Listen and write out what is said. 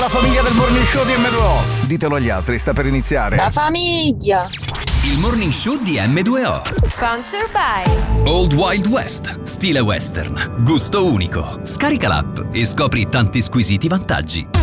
La famiglia del Morning Show di M2O. Ditelo agli altri, sta per iniziare. La famiglia. Il Morning Show di M2O. Sponsored by Old Wild West, stile western, gusto unico. Scarica l'app e scopri tanti squisiti vantaggi.